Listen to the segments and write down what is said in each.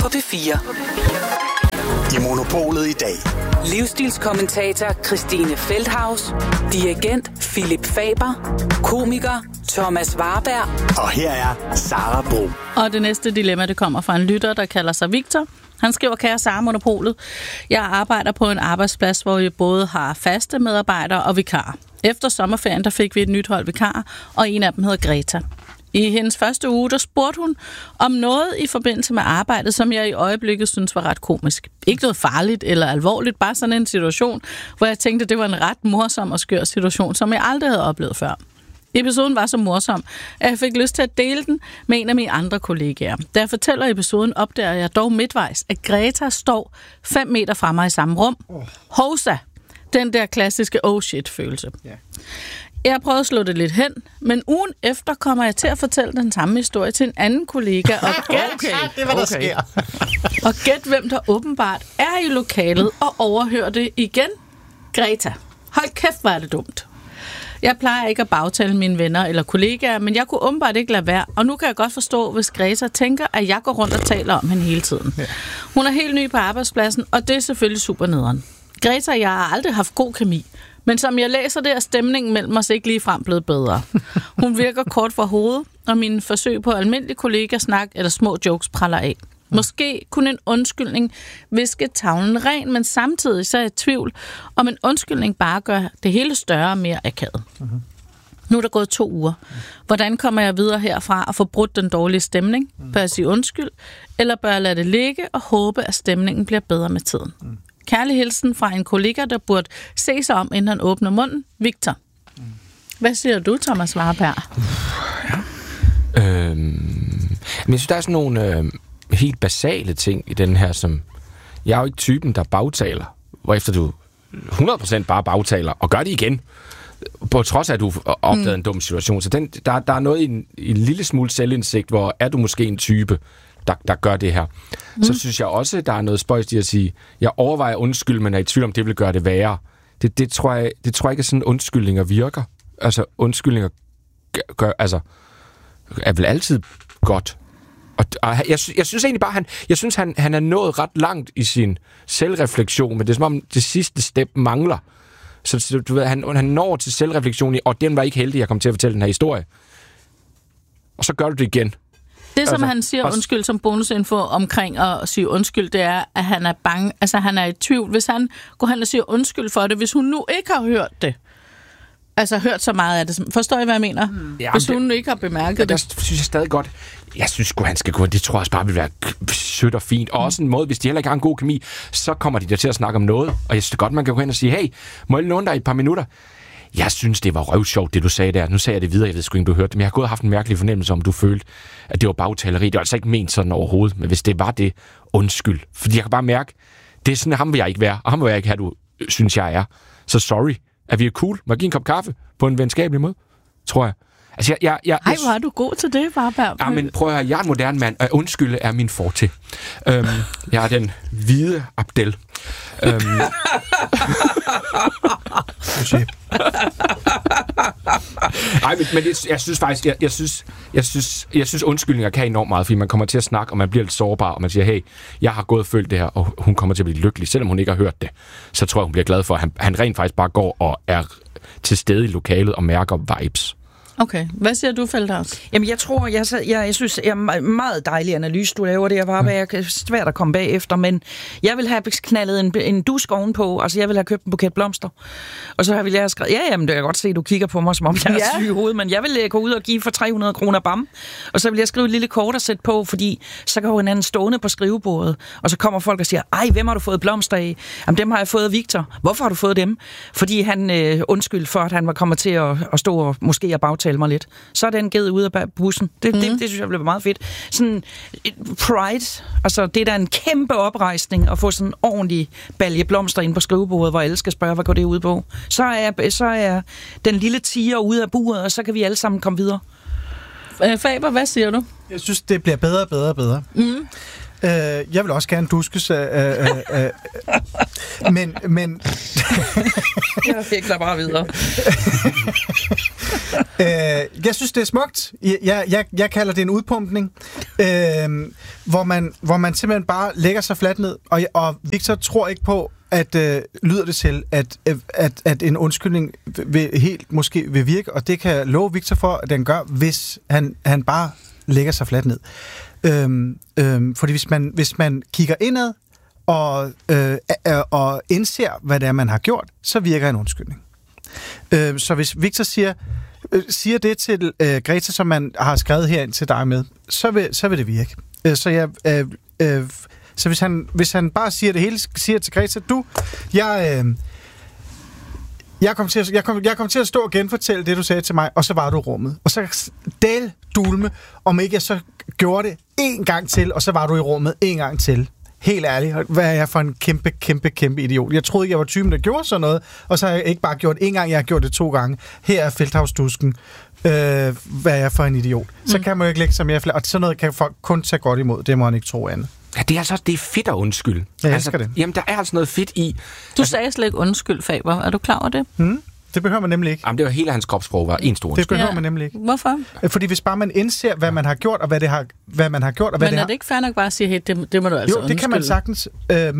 på P4. I Monopolet i dag. Livsstilskommentator Christine Feldhaus, dirigent Philip Faber, komiker Thomas Warberg. Og her er Sara Bro. Og det næste dilemma, det kommer fra en lytter, der kalder sig Victor. Han skriver, kære Sara Monopolet, jeg arbejder på en arbejdsplads, hvor vi både har faste medarbejdere og vikarer. Efter sommerferien, der fik vi et nyt hold vikarer, og en af dem hedder Greta. I hendes første uge, der spurgte hun om noget i forbindelse med arbejdet, som jeg i øjeblikket synes var ret komisk. Ikke noget farligt eller alvorligt, bare sådan en situation, hvor jeg tænkte, det var en ret morsom og skør situation, som jeg aldrig havde oplevet før. Episoden var så morsom, at jeg fik lyst til at dele den med en af mine andre kollegaer. Da jeg fortæller episoden, opdager jeg dog midtvejs, at Greta står 5 meter fra mig i samme rum. Hovsa! Den der klassiske oh shit-følelse. Yeah. Jeg har prøvet at slå det lidt hen, men ugen efter kommer jeg til at fortælle den samme historie til en anden kollega. Og gæt, hvem der åbenbart er i lokalet og overhører det igen. Greta. Hold kæft, hvor er det dumt. Jeg plejer ikke at bagtale mine venner eller kollegaer, men jeg kunne åbenbart ikke lade være, og nu kan jeg godt forstå, hvis Greta tænker, at jeg går rundt og taler om hende hele tiden. Ja. Hun er helt ny på arbejdspladsen, og det er selvfølgelig super nederen. Greta og jeg har aldrig haft god kemi, men som jeg læser det, er stemningen mellem os ikke ligefrem blevet bedre. Hun virker kort for hovedet, og mine forsøg på almindelig kollegasnak eller små jokes praller af. Måske kunne en undskyldning viske tavlen ren, men samtidig så er jeg i tvivl, om en undskyldning bare gør det hele større og mere akavet. Nu er der gået 2 uger. Hvordan kommer jeg videre herfra og få brudt den dårlige stemning? Bør jeg sige undskyld, eller bør jeg lade det ligge og håbe, at stemningen bliver bedre med tiden? Kærlig hilsen fra en kollega, der burde se sig om, inden han åbner munden. Victor. Hvad siger du, Thomas Warberg? Men jeg synes, der er sådan nogle helt basale ting i den her, som... Jeg er jo ikke typen, der bagtaler, hvorefter du 100% bare bagtaler og gør det igen, på trods af, at du opdagede en dum situation. Så der er noget i en lille smule selvindsigt, hvor er du måske en type, der gør det her. Så synes jeg også, der er noget spøjst i at sige, jeg overvejer undskyld, men er i tvivl om, det vil gøre det værre. Det tror jeg ikke, at sådan undskyldninger virker. Altså, undskyldninger er vel altid godt. Og jeg synes egentlig bare, han er nået ret langt i sin selvreflektion, men det er som om det sidste step mangler. Så du ved, han når til selvreflektion, og den var ikke heldig, jeg kom til at fortælle den her historie. Og så gør du det igen. Det, som han siger undskyld som bonusinfo omkring at sige undskyld, det er, at han er bange. Altså, han er i tvivl. Hvis han går hen og siger undskyld for det, hvis hun nu ikke har hørt det, altså hørt så meget af det. Forstår I, hvad jeg mener? Ja, hvis hun ikke har bemærket det. Der synes jeg stadig godt, jeg synes sgu, han skal gå. Det tror jeg også bare vil være sødt og fint. Og også en måde, hvis de heller ikke har en god kemi, så kommer de der til at snakke om noget. Og jeg synes godt, man kan gå hen og sige, hey, må jeg låne dig et par minutter? Jeg synes, det var røvsjovt, det du sagde der. Nu sagde jeg det videre, jeg ved sgu ikke, du hørte det. Men jeg har gået og haft en mærkelig fornemmelse om, du følte, at det var bagtaleri. Det var altså ikke ment sådan overhovedet. Men hvis det var det, undskyld. Fordi jeg kan bare mærke, det er sådan, ham vil jeg ikke være. Og ham vil jeg ikke have, du synes, jeg er. Så sorry. Er vi cool? Må jeg give en kop kaffe på en venskabelig måde? Tror jeg. Altså, Ej, hvor er du god til det, Warberg. Ja, men prøv at høre, jeg er en moderne mand, og undskylde er min forte. Jeg er den hvide Abdel. Nej, men jeg synes faktisk, jeg synes undskyldninger kan enormt meget, fordi man kommer til at snakke, og man bliver lidt sårbar, og man siger, hey, jeg har gået og følt det her, og hun kommer til at blive lykkelig, selvom hun ikke har hørt det. Så tror jeg, hun bliver glad for, at han rent faktisk bare går og er til stede i lokalet og mærker vibes. Okay. Hvad siger du, Feldhaus? Jamen, jeg tror, jeg synes, det er en meget dejlig analyse, du laver. Det er svært at komme bagefter, men jeg vil have knaldet en dusk ovenpå. Altså, jeg vil have købt en buket blomster. Og så vil jeg have skrevet, jamen, det kan jeg godt se, du kigger på mig, som om jeg er syg i hovedet, men jeg vil gå ud og give for 300 kroner bam. Og så vil jeg skrive et lille kort og sætte på, fordi så kan hinanden stående på skrivebordet. Og så kommer folk og siger, ej, hvem har du fået blomster af? Jamen, dem har jeg fået af Victor. Hvorfor har du fået dem? Fordi han undskyld for, at han var kommet til at stå og måske og bagtale mig lidt. Så er den givet ud af bussen. Det synes jeg bliver meget fedt. Sådan pride, altså det er da en kæmpe oprejsning at få sådan en ordentlig balje blomster ind på skrivebordet, hvor alle skal spørge, hvad går det ud på. Så er den lille tiger ude af buret, og så kan vi alle sammen komme videre. Faber, hvad siger du? Jeg synes, det bliver bedre og bedre og bedre. Jeg vil også gerne duskes af Men Jeg vikler bare videre. jeg synes, det er smukt. Jeg kalder det en udpumpning, hvor man simpelthen bare lægger sig fladt ned. Og Victor tror ikke på, at lyder det til, at en undskyldning måske vil virke, og det kan jeg love Victor for, at den gør, hvis han bare lægger sig fladt ned. Fordi hvis man kigger indad og indser, hvad det er, man har gjort, så virker en undskyldning. Så hvis Victor siger det til Greta, som man har skrevet herind til dig med, så vil det virke. Så hvis han bare siger det hele, siger til Greta, jeg kom til at stå og genfortælle det, du sagde til mig, og så var du i rummet. Og så dulme, om ikke jeg så gjorde det en gang til, og så var du i rummet en gang til. Helt ærligt, hvad er jeg for en kæmpe idiot? Jeg troede ikke, jeg var typen, der gjorde sådan noget, og så har jeg ikke bare gjort en gang, jeg har gjort det 2 gange. Her er Feldhausdusken. Hvad er jeg for en idiot? Så kan man jo ikke lægge sig mere og sådan noget kan folk kun tage godt imod. Det må man ikke tro andet. Ja, det er fedt at undskylde. Jeg elsker det. Jamen, der er altså noget fedt i... Du sagde slet ikke undskyld, Faber. Er du klar over det? Det behøver man nemlig ikke. Jamen, det var hele hans kropssprog, var en stor undskyld. Det behøver man nemlig ikke. Hvorfor? Fordi hvis bare man indser, hvad man har gjort, og hvad man har gjort, og hvad men er det ikke fair nok bare at sige, hey, det må du altså jo, det kan man sagtens,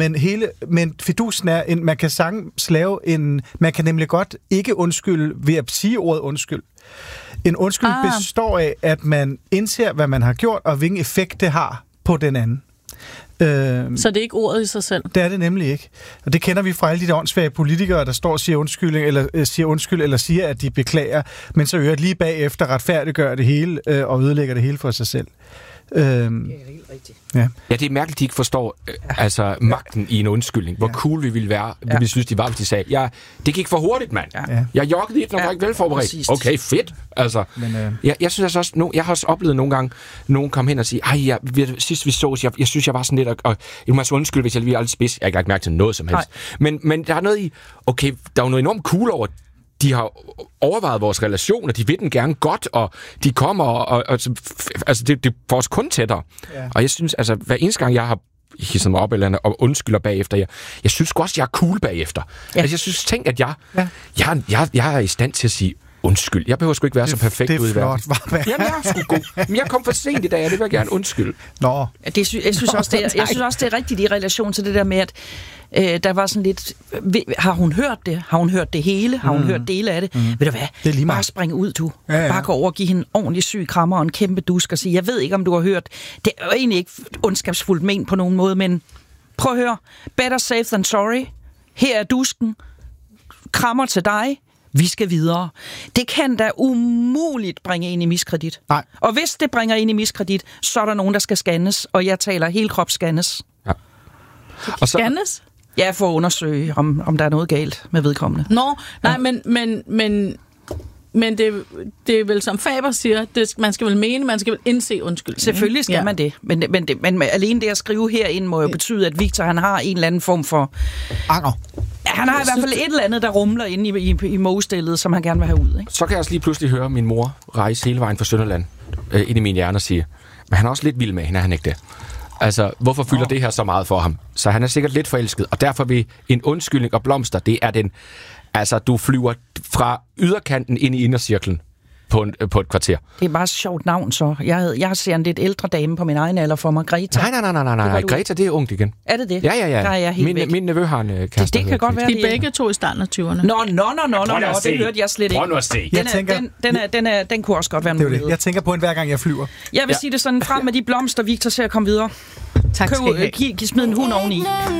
men fidusen er, man kan sagtens lave man kan nemlig godt ikke undskylde ved at sige ordet undskyld. En undskyld består af, at man indser, hvad man har gjort, og hvilken effekt det har på den anden. Så det er ikke ordet i sig selv? Det er det nemlig ikke. Og det kender vi fra alle de åndssvage politikere, der står og siger undskyld, eller siger, at de beklager, men så lige bagefter retfærdiggør det hele og ødelægger det hele for sig selv. Det er helt rigtigt. Ja, det er mærkeligt, de ikke forstår magten i en undskyldning. Hvor cool vi ville være, vi synes, de var, hvis de sagde, det gik for hurtigt, mand. Ja. Jeg joggede lidt, når jeg var ikke velforberedt. Præcis. Okay, fedt. Altså, jeg synes altså også, jeg har også oplevet nogle gange, nogen kom hen og sige, sidst vi så, jeg synes, jeg var sådan lidt, og jeg må altså undskylde, hvis jeg lige er lidt spids. Jeg har ikke lagt mærke til noget som helst. Men der er noget i, okay, der er jo noget enormt cool over de har overvejet vores relation, og de vil den gerne godt, og de kommer, og altså, det får os kun tættere. Ja. Og jeg synes, altså, hver eneste gang, jeg har hisset mig op eller andet, og undskylder bagefter, jeg synes også, jeg er cool bagefter. Ja. Altså, jeg synes, tænk, at jeg er i stand til at sige undskyld. Jeg behøver sgu ikke være så perfekt ud i verden. Jamen, jeg er sgu god. Men jeg kom for sent i dag, og det vil jeg gerne undskylde. Nå. Jeg synes også, det er rigtigt i relation til det der med, at der var sådan lidt... Har hun hørt det? Har hun hørt det hele? Har hun hørt dele af det? Ved du hvad? Det er lige bare springe ud, du. Ja. Bare gå over og give hende en ordentlig syg krammer og en kæmpe dusk og sige, jeg ved ikke, om du har hørt. Det er jo egentlig ikke ondskabsfuldt ment på nogen måde, men prøv at høre. Better safe than sorry. Her er dusken. Krammer til dig. Vi skal videre. Det kan da umuligt bringe ind i miskredit. Nej. Og hvis det bringer ind i miskredit, så er der nogen, der skal scannes, og jeg taler helt krop scannes. Ja. Og så... Scannes? Ja, for at undersøge, om der er noget galt med vedkommende. Men det er vel, som Faber siger, man skal vel indse undskyld. Selvfølgelig skal man det. Men alene det at skrive herind må jo betyde, at Victor han har en eller anden form for... anger. Han har i hvert fald et eller andet, der rumler inde i mogestillet, som han gerne vil have ud. Ikke? Så kan jeg også lige pludselig høre min mor rejse hele vejen fra Sønderland ind i min hjerne og sige, men han er også lidt vild med hende, er han ikke det? Altså, hvorfor fylder det her så meget for ham? Så han er sikkert lidt forelsket, og derfor vil en undskyldning og blomster, det er den... Altså, du flyver fra yderkanten ind i indercirklen på et kvarter. Det er bare et sjovt navn, så. Jeg ser en lidt ældre dame på min egen alder for mig, Greta. Nej. Greta, det er ungt igen. Er det det? Ja. Der er jeg helt min nevø har en kæreste. Det kan godt være, de er begge to i starten af 20'erne. Nå, det hørte jeg slet ikke. Prøv nu at se. Den kunne også godt være en mulighed. Jeg tænker på en hver gang, jeg flyver. Jeg vil sige det sådan, frem med de blomster, Victor, ser at komme videre. Tak skal I have. Smid en hund oveni.